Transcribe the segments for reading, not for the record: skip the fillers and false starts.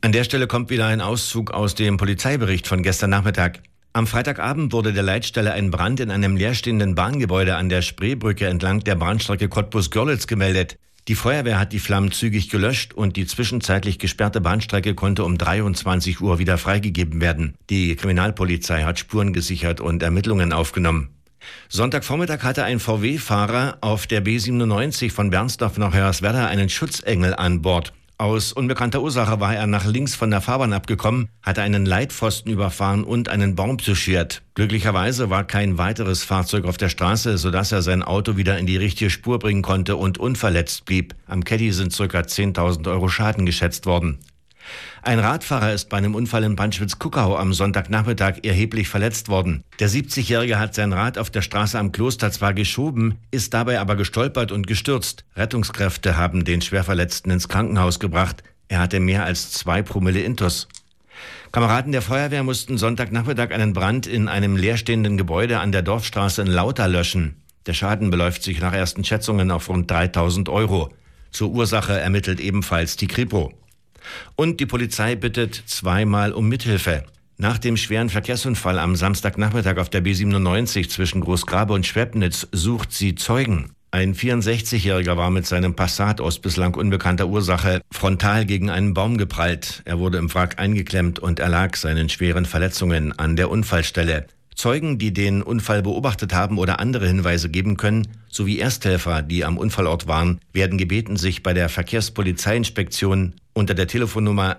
An der Stelle kommt wieder ein Auszug aus dem Polizeibericht von gestern Nachmittag. Am Freitagabend wurde der Leitstelle ein Brand in einem leerstehenden Bahngebäude an der Spreebrücke entlang der Bahnstrecke Cottbus-Görlitz gemeldet. Die Feuerwehr hat die Flammen zügig gelöscht und die zwischenzeitlich gesperrte Bahnstrecke konnte um 23 Uhr wieder freigegeben werden. Die Kriminalpolizei hat Spuren gesichert und Ermittlungen aufgenommen. Sonntagvormittag hatte ein VW-Fahrer auf der B97 von Bernsdorf nach Hoyerswerda einen Schutzengel an Bord. Aus unbekannter Ursache war er nach links von der Fahrbahn abgekommen, hatte einen Leitpfosten überfahren und einen Baum touchiert. Glücklicherweise war kein weiteres Fahrzeug auf der Straße, sodass er sein Auto wieder in die richtige Spur bringen konnte und unverletzt blieb. Am Caddy sind ca. 10.000 Euro Schaden geschätzt worden. Ein Radfahrer ist bei einem Unfall in Banschwitz-Kuckau am Sonntagnachmittag erheblich verletzt worden. Der 70-Jährige hat sein Rad auf der Straße am Kloster zwar geschoben, ist dabei aber gestolpert und gestürzt. Rettungskräfte haben den Schwerverletzten ins Krankenhaus gebracht. Er hatte mehr als 2 Promille Intus. Kameraden der Feuerwehr mussten Sonntagnachmittag einen Brand in einem leerstehenden Gebäude an der Dorfstraße in Lauter löschen. Der Schaden beläuft sich nach ersten Schätzungen auf rund 3.000 Euro. Zur Ursache ermittelt ebenfalls die Kripo. Und die Polizei bittet zweimal um Mithilfe. Nach dem schweren Verkehrsunfall am Samstagnachmittag auf der B97 zwischen Großgrabe und Schwebnitz sucht sie Zeugen. Ein 64-Jähriger war mit seinem Passat aus bislang unbekannter Ursache frontal gegen einen Baum geprallt. Er wurde im Wrack eingeklemmt und erlag seinen schweren Verletzungen an der Unfallstelle. Zeugen, die den Unfall beobachtet haben oder andere Hinweise geben können, sowie Ersthelfer, die am Unfallort waren, werden gebeten, sich bei der Verkehrspolizeiinspektion unter der Telefonnummer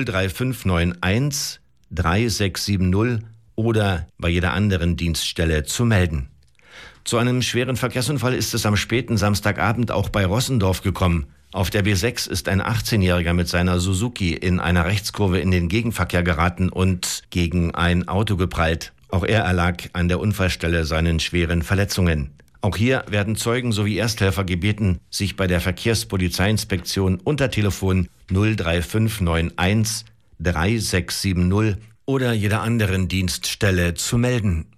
03591 3670 oder bei jeder anderen Dienststelle zu melden. Zu einem schweren Verkehrsunfall ist es am späten Samstagabend auch bei Rossendorf gekommen. Auf der B6 ist ein 18-Jähriger mit seiner Suzuki in einer Rechtskurve in den Gegenverkehr geraten und gegen ein Auto geprallt. Auch er erlag an der Unfallstelle seinen schweren Verletzungen. Auch hier werden Zeugen sowie Ersthelfer gebeten, sich bei der Verkehrspolizeiinspektion unter Telefon 03591 3670 oder jeder anderen Dienststelle zu melden.